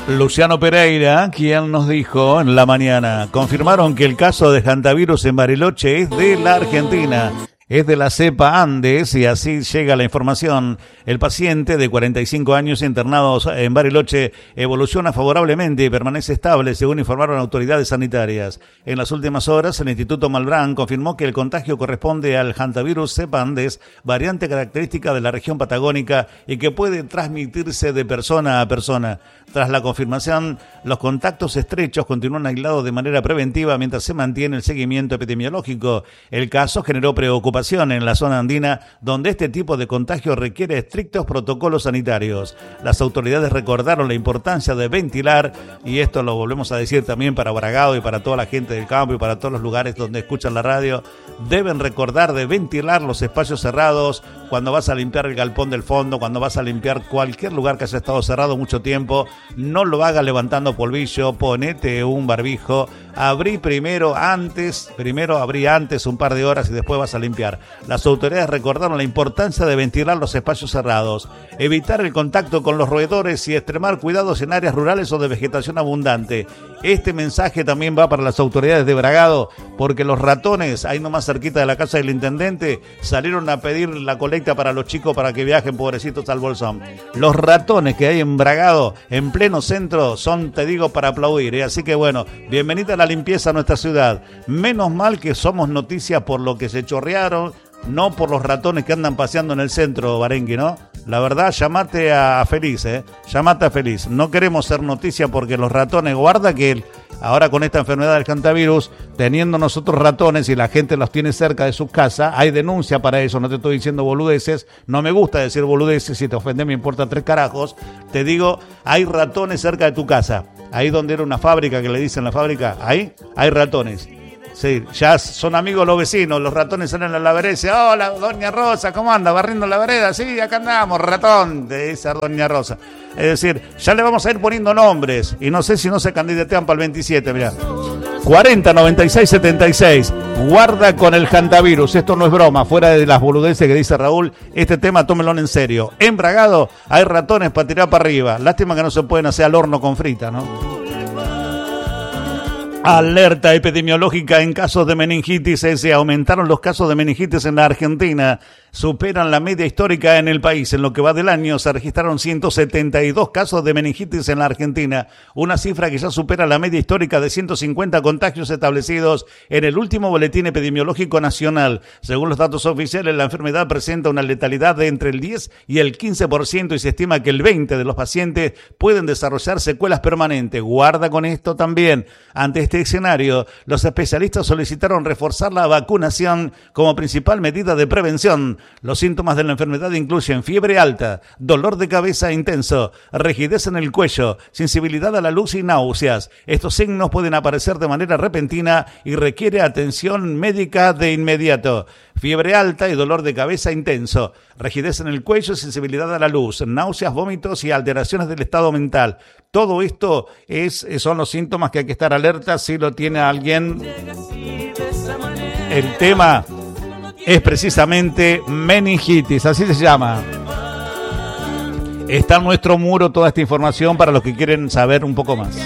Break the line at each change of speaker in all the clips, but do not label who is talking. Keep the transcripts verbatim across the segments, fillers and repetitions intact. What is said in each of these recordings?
Luciano Pereira, quien nos dijo en la mañana, confirmaron que el caso de hantavirus en Bariloche es de la Argentina. Es de la cepa Andes y así llega la información. El paciente de cuarenta y cinco años internado en Bariloche evoluciona favorablemente y permanece estable, según informaron autoridades sanitarias. En las últimas horas, el Instituto Malbrán confirmó que el contagio corresponde al hantavirus cepa Andes, variante característica de la región patagónica y que puede transmitirse de persona a persona. Tras la confirmación, los contactos estrechos continúan aislados de manera preventiva mientras se mantiene el seguimiento epidemiológico. El caso generó preocupación en la zona andina, donde este tipo de contagio requiere estrictos protocolos sanitarios. Las autoridades recordaron la importancia de ventilar, y esto lo volvemos a decir también para Bragado y para toda la gente del campo y para todos los lugares donde escuchan la radio, deben recordar de ventilar los espacios cerrados cuando vas a limpiar el galpón del fondo, cuando vas a limpiar cualquier lugar que haya estado cerrado mucho tiempo. No lo hagas levantando polvillo, ponete un barbijo, abrí primero antes, primero abrí antes un par de horas y después vas a limpiar. Las autoridades recordaron la importancia de ventilar los espacios cerrados, evitar el contacto con los roedores y extremar cuidados en áreas rurales o de vegetación abundante. Este mensaje también va para las autoridades de Bragado, porque los ratones, ahí nomás cerquita de la casa del intendente, salieron a pedir la colecta para los chicos para que viajen pobrecitos al Bolsón. Los ratones que hay en Bragado, en pleno centro, son, te digo, para aplaudir, ¿eh? Así que bueno, bienvenida a la limpieza a nuestra ciudad. Menos mal que somos noticia por lo que se chorrearon, no por los ratones que andan paseando en el centro, Barengue, ¿no? La verdad, llamate a Feliz, ¿eh? Llamate a Feliz. No queremos ser noticia porque los ratones, guarda que el, ahora con esta enfermedad del hantavirus, teniendo nosotros ratones y la gente los tiene cerca de sus casas, hay denuncia para eso, no te estoy diciendo boludeces, no me gusta decir boludeces, si te ofendes me importa tres carajos, te digo, hay ratones cerca de tu casa, ahí donde era una fábrica, que le dicen la fábrica, ahí hay ratones. Sí, ya son amigos los vecinos, los ratones salen a la vereda y dicen, hola, doña Rosa, ¿cómo anda? ¿Barriendo la vereda? Sí, acá andamos, ratón, de esa doña Rosa. Es decir, ya le vamos a ir poniendo nombres, y no sé si no se candidatean para el veintisiete, mirá. cuarenta, noventa y seis, setenta y seis, guarda con el hantavirus, esto no es broma, fuera de las boludeces que dice Raúl, este tema tómelo en serio. En Bragado hay ratones para tirar para arriba, lástima que no se pueden hacer al horno con frita, ¿no? Alerta epidemiológica en casos de meningitis. Se aumentaron los casos de meningitis en la Argentina. Superan la media histórica en el país. En lo que va del año se registraron ciento setenta y dos casos de meningitis en la Argentina. Una cifra que ya supera la media histórica de ciento cincuenta contagios establecidos en el último boletín epidemiológico nacional. Según los datos oficiales, la enfermedad presenta una letalidad de entre el diez y el quince por ciento y se estima que el veinte por ciento de los pacientes pueden desarrollar secuelas permanentes. Guarda con esto también. Ante este escenario, los especialistas solicitaron reforzar la vacunación como principal medida de prevención. Los síntomas de la enfermedad incluyen fiebre alta, dolor de cabeza intenso, rigidez en el cuello, sensibilidad a la luz y náuseas. Estos signos pueden aparecer de manera repentina y requiere atención médica de inmediato. Fiebre alta y dolor de cabeza intenso, rigidez en el cuello, sensibilidad a la luz, náuseas, vómitos y alteraciones del estado mental. Todo esto es, son los síntomas que hay que estar alerta si lo tiene alguien. El tema es precisamente meningitis, así se llama. Está en nuestro muro toda esta información para los que quieren saber un poco más.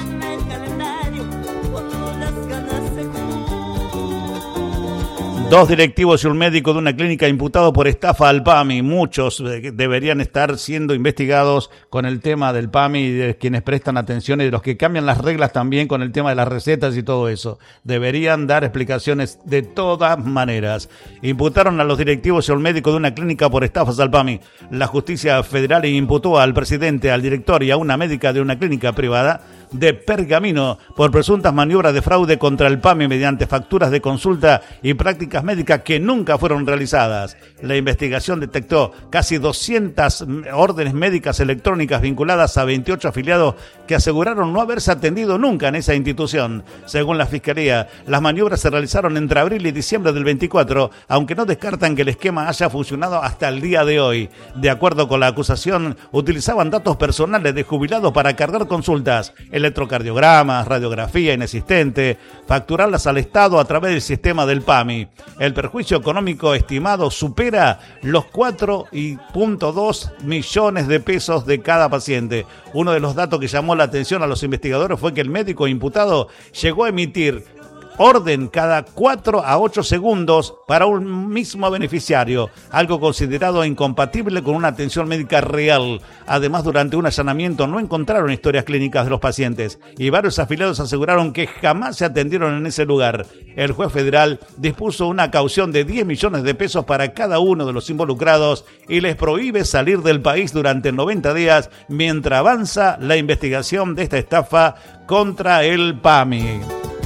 Dos directivos y un médico de una clínica imputados por estafa al PAMI. Muchos deberían estar siendo investigados con el tema del PAMI y de quienes prestan atención y de los que cambian las reglas también con el tema de las recetas y todo eso. Deberían dar explicaciones de todas maneras. Imputaron a los directivos y al médico de una clínica por estafas al PAMI. La justicia federal imputó al presidente, al director y a una médica de una clínica privada de Pergamino por presuntas maniobras de fraude contra el PAMI mediante facturas de consulta y prácticas médicas que nunca fueron realizadas. La investigación detectó casi doscientas órdenes médicas electrónicas vinculadas a veintiocho afiliados que aseguraron no haberse atendido nunca en esa institución. Según la Fiscalía, las maniobras se realizaron entre abril y diciembre del veinticuatro, aunque no descartan que el esquema haya funcionado hasta el día de hoy. De acuerdo con la acusación, utilizaban datos personales de jubilados para cargar consultas. El electrocardiogramas, radiografía inexistente, facturarlas al Estado a través del sistema del P A M I. El perjuicio económico estimado supera los cuatro punto dos millones de pesos de cada paciente. Uno de los datos que llamó la atención a los investigadores fue que el médico imputado llegó a emitir orden cada cuatro a ocho segundos para un mismo beneficiario, algo considerado incompatible con una atención médica real. Además, durante un allanamiento no encontraron historias clínicas de los pacientes y varios afiliados aseguraron que jamás se atendieron en ese lugar. El juez federal dispuso una caución de diez millones de pesos para cada uno de los involucrados y les prohíbe salir del país durante noventa días mientras avanza la investigación de esta estafa contra el P A M I.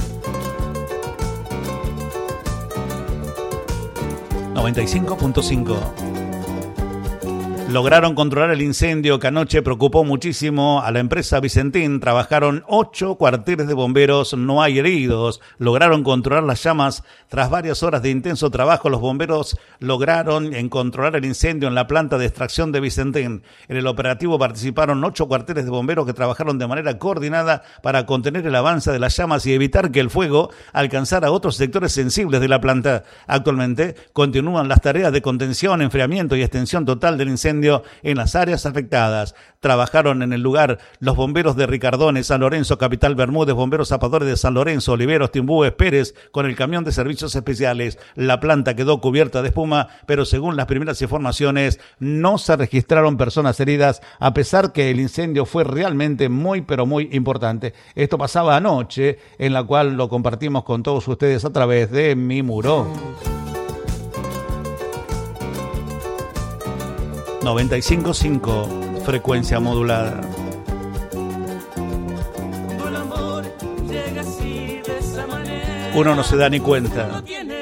noventa y cinco punto cinco. Lograron controlar el incendio que anoche preocupó muchísimo a la empresa Vicentín. Trabajaron ocho cuarteles de bomberos, no hay heridos. Lograron controlar las llamas. Tras varias horas de intenso trabajo, los bomberos lograron en controlar el incendio en la planta de extracción de Vicentín. En el operativo participaron ocho cuarteles de bomberos que trabajaron de manera coordinada para contener el avance de las llamas y evitar que el fuego alcanzara otros sectores sensibles de la planta. Actualmente continúan las tareas de contención, enfriamiento y extensión total del incendio en las áreas afectadas. Trabajaron en el lugar los bomberos de Ricardones, San Lorenzo, Capital Bermúdez, bomberos zapadores de San Lorenzo, Oliveros, Timbúes, Pérez, con el camión de servicios especiales. La planta quedó cubierta de espuma, pero según las primeras informaciones, no se registraron personas heridas, a pesar que el incendio fue realmente muy, pero muy importante. Esto pasaba anoche, en la cual lo compartimos con todos ustedes a través de Mi Muro. noventa y cinco punto cinco, frecuencia modulada. Uno no se da ni cuenta.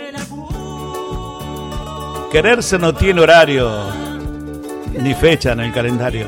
Quererse no tiene horario, ni fecha en el calendario.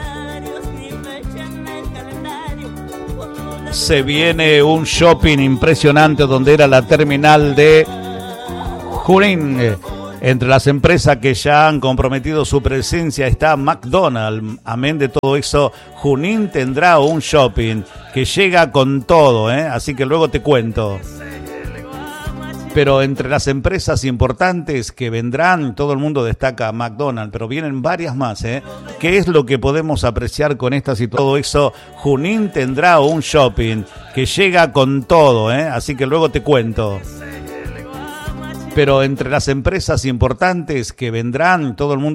Se viene un shopping impresionante donde era la terminal de Junín. Entre las empresas que ya han comprometido su presencia está McDonald's. Amén de todo eso, Junín tendrá un shopping que llega con todo, ¿eh? Así que luego te cuento. Pero entre las empresas importantes que vendrán, todo el mundo destaca McDonald's, pero vienen varias más, ¿eh? ¿Qué es lo que podemos apreciar con estas y todo eso? Junín tendrá un shopping que llega con todo, ¿eh? Así que luego te cuento. Pero entre las empresas importantes que vendrán, todo el mundo